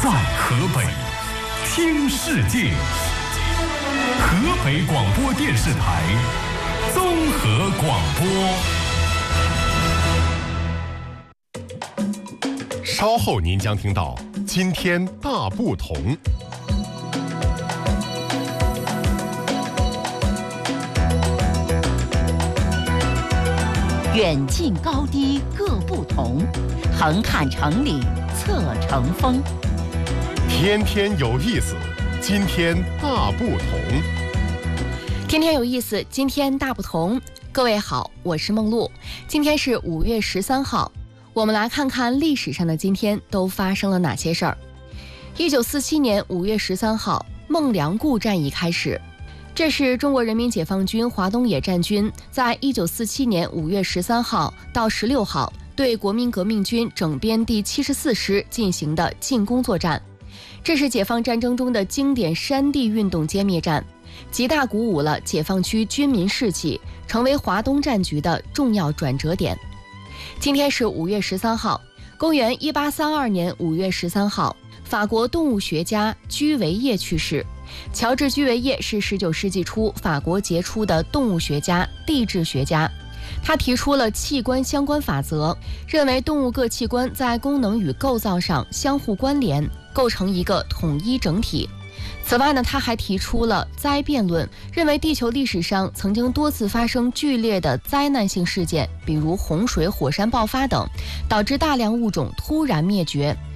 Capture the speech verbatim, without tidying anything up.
在河北听世界。河北广播电视台综合广播。 稍后您将听到今天大不同。 远近高低各不同，横看成岭侧成峰。 天天有意思，今天大不同。 天天有意思，今天大不同。各位好，我是梦露。今天是五月十三号，我们来看看历史上的今天都发生了哪些事儿。一九四七年五月十三号，孟良崮战役开始。这是中国人民解放军华东野战军在一九四七年五月十三号到十六号对国民革命军整编第七十四师进行的进攻作战。这是解放战争中的经典山地运动歼灭战，极大鼓舞了解放区军民士气，成为华东战局的重要转折点。今天是五月十三号，公元一八三二年五月十三号，法国动物学家居维叶去世。乔治·居维叶是十九世纪初法国杰出的动物学家、地质学家。他提出了器官相关法则，认为动物各器官在功能与构造上相互关联，构成一个统一整体。此外呢，他还提出了灾变论，认为地球历史上曾经多次发生剧烈的灾难性事件，比如洪水、火山爆发等，导致大量物种突然灭绝。